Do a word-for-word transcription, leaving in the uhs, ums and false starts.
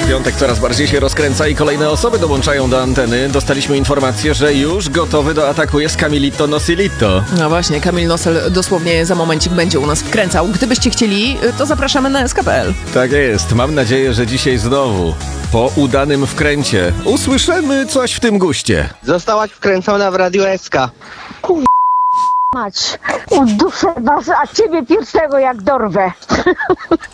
Piątek coraz bardziej się rozkręca i kolejne osoby dołączają do anteny. Dostaliśmy informację, że już gotowy do ataku jest Camilito Nosilito. No właśnie, Kamil Nosel dosłownie za momencik będzie u nas wkręcał. Gdybyście chcieli, to zapraszamy na S K kropka P L. Tak jest. Mam nadzieję, że dzisiaj znowu, po udanym wkręcie, usłyszymy coś w tym guście. Zostałaś wkręcona w Radio S K. Mać, uduszę was, a ciebie pierwszego jak dorwę.